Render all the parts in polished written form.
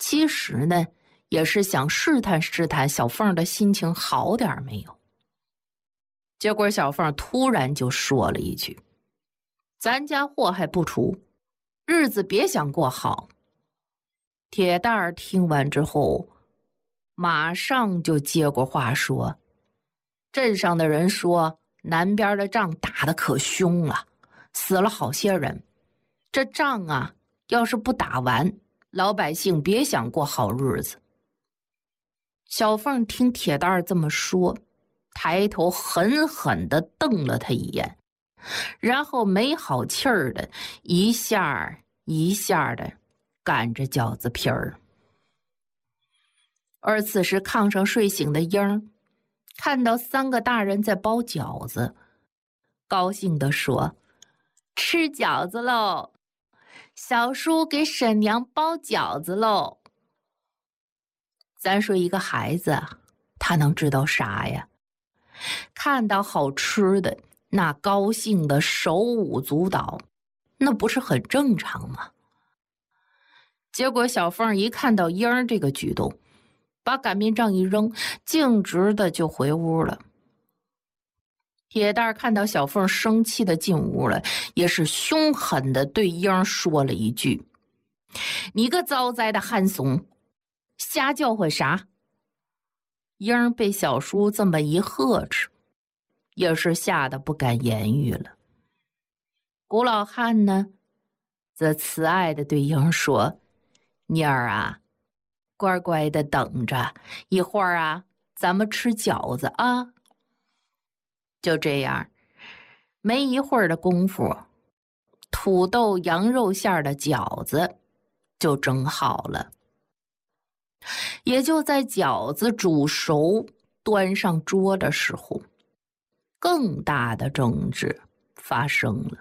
其实呢，也是想试探试探小凤的心情好点没有。结果小凤突然就说了一句：“咱家祸还不除，日子别想过好。”铁蛋儿听完之后，马上就接过话说：“镇上的人说，南边的仗打得可凶了，死了好些人。这仗啊，要是不打完，老百姓别想过好日子。”小凤听铁蛋儿这么说，抬头狠狠地瞪了他一眼，然后没好气儿的一下一下的擀着饺子皮儿。而此时炕上睡醒的英儿看到3个大人在包饺子，高兴地说：“吃饺子喽！小叔给婶娘包饺子喽！”咱说一个孩子啊，他能知道啥呀？看到好吃的，那高兴的手舞足蹈，那不是很正常吗？结果小凤一看到英儿这个举动，把擀面杖一扔，径直的就回屋了。铁蛋儿看到小凤生气的进屋了，也是凶狠的对英儿说了一句：“你个遭灾的汉怂，瞎叫唤啥？”英儿被小叔这么一呵斥，也是吓得不敢言语了。古老汉呢，则慈爱的对英儿说：“妮儿啊，乖乖的等着，一会儿啊，咱们吃饺子啊。”就这样，没一会儿的功夫，土豆羊肉馅的饺子就蒸好了。也就在饺子煮熟端上桌的时候，更大的争执发生了。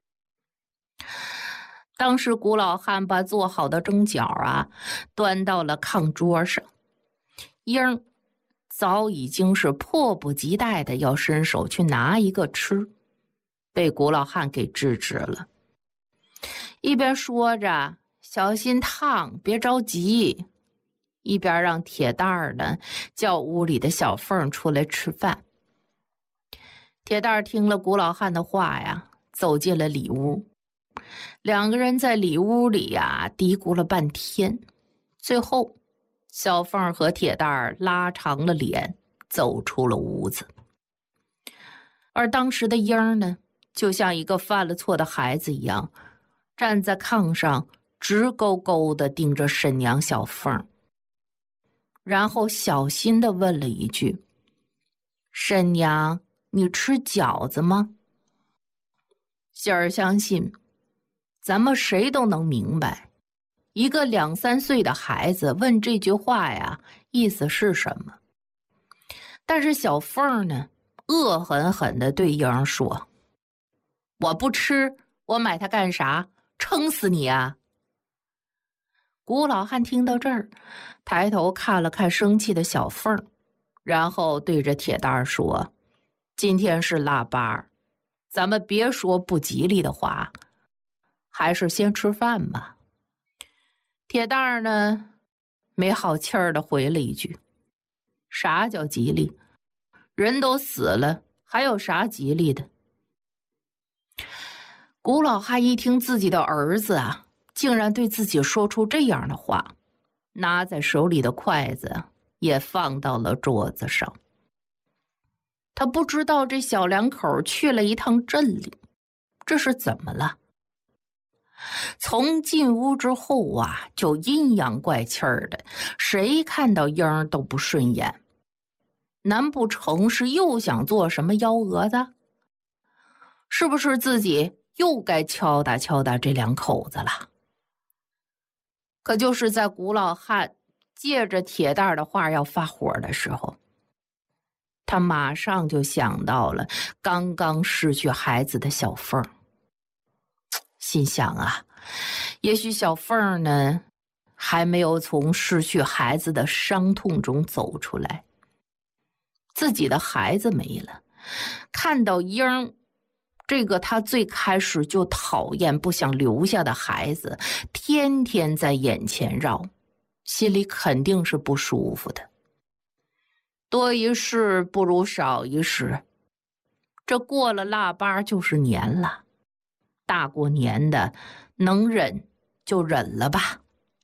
当时古老汉把做好的蒸饺啊端到了炕桌上，英儿早已经是迫不及待的要伸手去拿一个吃，被古老汉给制止了。一边说着小心烫，别着急，一边让铁蛋儿呢叫屋里的小凤出来吃饭。铁蛋儿听了古老汉的话呀，走进了里屋。2个人在里屋里呀嘀咕了半天，最后小凤和铁蛋儿拉长了脸走出了屋子。而当时的英儿呢，就像一个犯了错的孩子一样，站在炕上直勾勾地盯着婶娘小凤，然后小心地问了一句：“婶娘，你吃饺子吗？”喜儿相信咱们谁都能明白，一个2、3岁的孩子问这句话呀，意思是什么。但是小凤呢，恶狠狠地对英儿说：“我不吃，我买它干啥？撑死你啊！”古老汉听到这儿，抬头看了看生气的小凤，然后对着铁蛋儿说：“今天是腊八，咱们别说不吉利的话，还是先吃饭吧。”铁蛋儿呢，没好气儿的回了一句：“啥叫吉利？人都死了，还有啥吉利的？”古老汉一听自己的儿子啊，竟然对自己说出这样的话，拿在手里的筷子也放到了桌子上。他不知道这小2口去了一趟镇里，这是怎么了？从进屋之后啊，就阴阳怪气儿的，谁看到英儿都不顺眼。难不成是又想做什么幺蛾子？是不是自己又该敲打敲打这2口子了？可就是在古老汉借着铁蛋儿的话要发火的时候，他马上就想到了刚刚失去孩子的小凤，心想啊，也许小凤呢还没有从失去孩子的伤痛中走出来，自己的孩子没了，看到英儿这个他最开始就讨厌不想留下的孩子天天在眼前绕， 心里肯定是不舒服的。多一事不如少一事，这过了腊八就是年了，大过年的能忍就忍了吧。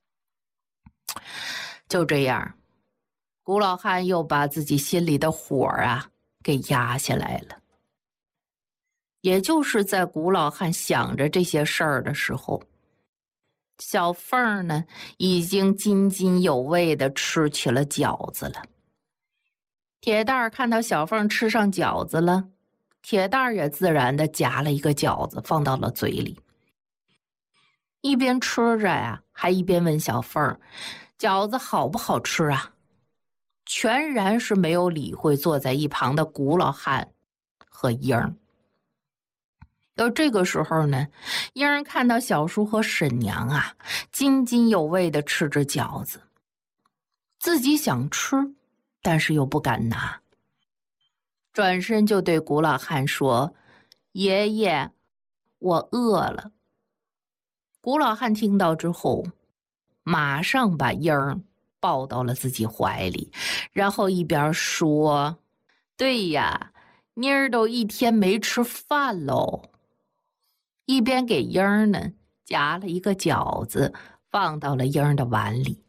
就这样，古老汉又把自己心里的火给压下来了。也就是在古老汉想着这些事儿的时候，小凤呢已经津津有味地吃起了饺子了。铁蛋儿看到小凤吃上饺子了，铁蛋儿也自然地夹了一个饺子放到了嘴里，一边吃着还一边问小凤：“饺子好不好吃啊？”全然是没有理会坐在一旁的古老汉和英儿。而这个时候呢，英儿看到小叔和婶娘津津有味地吃着饺子，自己想吃，但是又不敢拿，转身就对古老汉说：“爷爷，我饿了。”古老汉听到之后，马上把英儿抱到了自己怀里，然后一边说：“对呀，妮儿都一天没吃饭喽。”一边给英儿呢夹了一个饺子放到了英儿的碗里。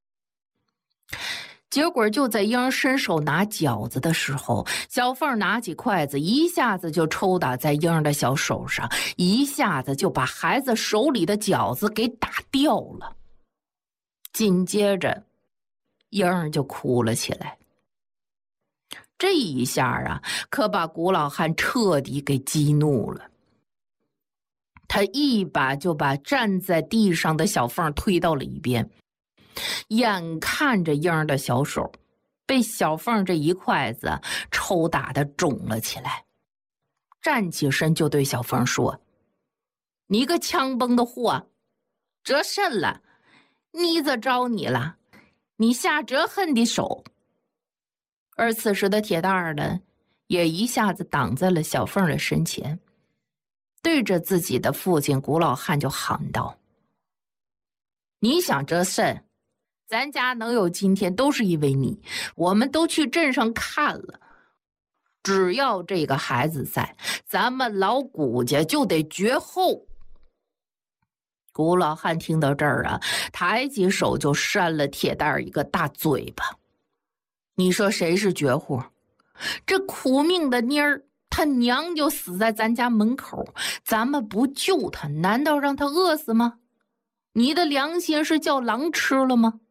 结果就在英儿伸手拿饺子的时候，小凤拿起筷子一下子就抽打在英儿的小手上，一下子就把孩子手里的饺子给打掉了。紧接着英儿就哭了起来。这一下可把古老汉彻底给激怒了。他一把就把站在地上的小凤推到了一边，眼看着英儿的小手被小凤这一筷子抽打得肿了起来，站起身就对小凤说：“你个枪崩的货，这甚了？你咋招你了？你下这狠的手！”而此时的铁蛋儿呢，也一下子挡在了小凤的身前，对着自己的父亲古老汉就喊道：“你想这甚？咱家能有今天都是因为你，我们都去镇上看了，只要这个孩子在，咱们老古家就得绝后。”古老汉听到这儿抬起手就扇了铁蛋儿一个大嘴巴。你说谁是绝户？这苦命的妮儿，他娘就死在咱家门口，咱们不救他，难道让他饿死吗？你的良心是叫狼吃了吗？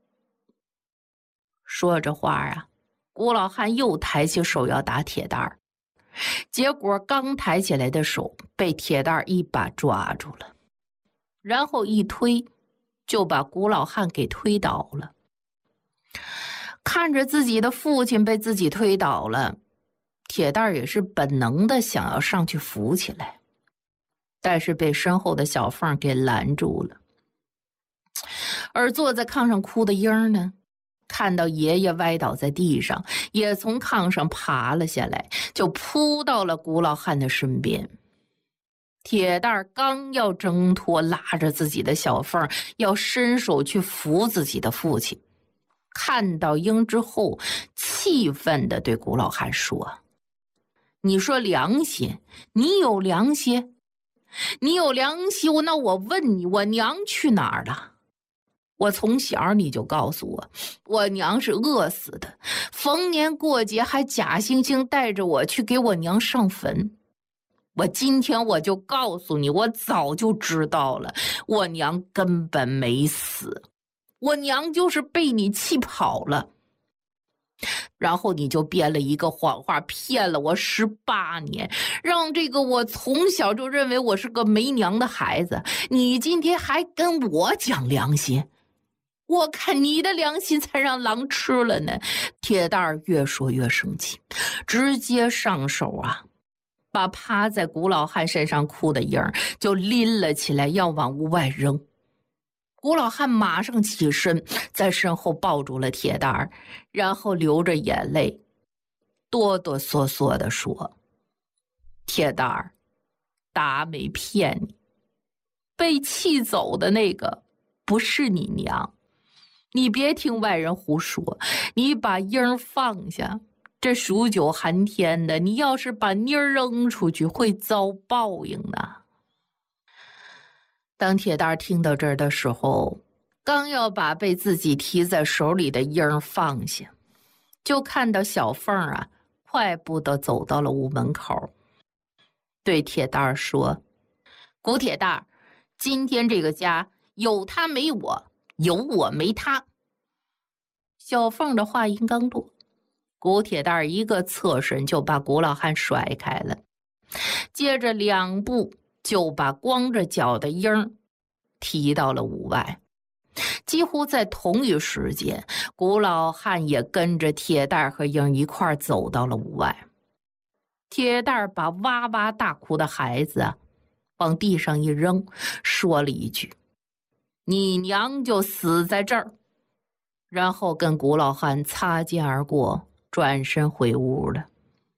说着话古老汉又抬起手要打铁蛋儿，结果刚抬起来的手被铁蛋儿一把抓住了，然后一推就把古老汉给推倒了。看着自己的父亲被自己推倒了，铁蛋儿也是本能的想要上去扶起来，但是被身后的小凤给拦住了。而坐在炕上哭的英儿呢，看到爷爷歪倒在地上，也从炕上爬了下来，就扑到了古老汉的身边。铁蛋儿刚要挣脱拉着自己的小凤，要伸手去扶自己的父亲，看到英之后，气愤地对古老汉说：“你说良心，你有良心？你有良心，那我问你，我娘去哪儿了？我从小你就告诉我，我娘是饿死的，逢年过节还假惺惺带着我去给我娘上坟。我今天我就告诉你，我早就知道了，我娘根本没死，我娘就是被你气跑了。然后你就编了一个谎话，骗了我18年，让这个我从小就认为我是个没娘的孩子。你今天还跟我讲良心？我看你的良心才让狼吃了呢！”铁蛋儿越说越生气，直接上手把趴在古老汉身上哭的英儿就拎了起来，要往屋外扔。古老汉马上起身，在身后抱住了铁蛋儿，然后流着眼泪，哆哆嗦嗦地说：“铁蛋儿，达没骗你，被气走的那个不是你娘， 你别听外人胡说，你把鹰儿放下。这数九寒天的，你要是把妮儿扔出去，会遭报应的。当铁蛋儿听到这儿的时候，刚要把被自己提在手里的鹰儿放下，就看到小凤啊，快步地走到了屋门口，对铁蛋儿说：“古铁蛋儿，今天这个家有他没我，有我没他。”小凤的话音刚落，古铁蛋儿一个侧身就把古老汉甩开了，接着2步就把光着脚的鹰儿提到了屋外。几乎在同一时间，古老汉也跟着铁蛋儿和鹰儿一块儿走到了屋外。铁蛋儿把哇哇大哭的孩子往地上一扔，说了一句：“你娘就死在这儿。”然后跟古老汉擦肩而过，转身回屋了。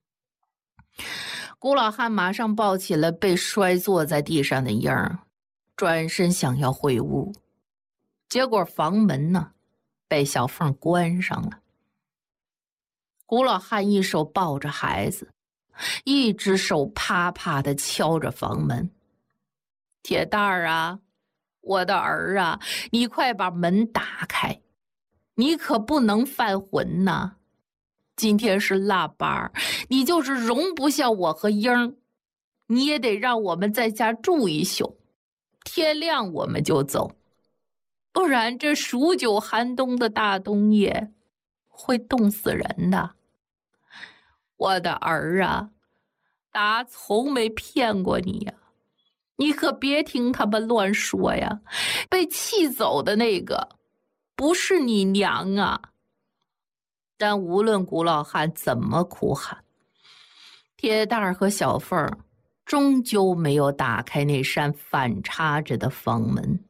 古老汉马上抱起了被摔坐在地上的鹰儿，转身想要回屋，结果房门呢被小凤关上了。古老汉一手抱着孩子，一只手啪啪地敲着房门：“铁蛋儿啊，我的儿啊，你快把门打开，你可不能犯浑呐！今天是腊八，你就是容不下我和鹰儿，你也得让我们在家住一宿，天亮我们就走，不然这数九寒冬的大冬夜会冻死人的。我的儿啊，达从没骗过你呀，你可别听他们乱说呀，被气走的那个不是你娘啊！”但无论古老汉怎么哭喊，铁蛋儿和小凤儿终究没有打开那扇反插着的房门。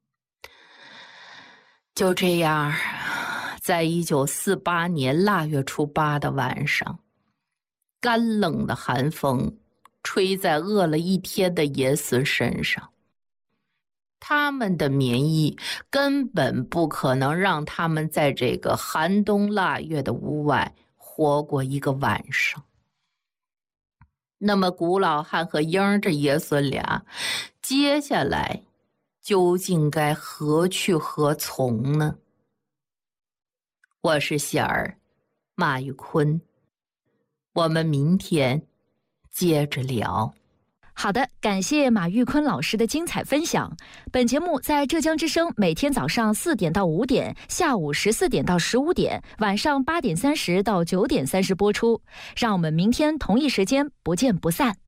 就这样，在1948年腊月初8的晚上，干冷的寒风吹在饿了一天的爷孙身上。他们的棉衣根本不可能让他们在这个寒冬腊月的屋外活过一个晚上。那么古老汉和鹰儿这爷孙俩，接下来究竟该何去何从呢？我是喜儿，马玉坤，我们明天接着聊。 好的，感谢马玉坤老师的精彩分享。本节目在浙江之声每天早上4点到5点，下午14点到15点，晚上8点30到9点30播出。让我们明天同一时间不见不散。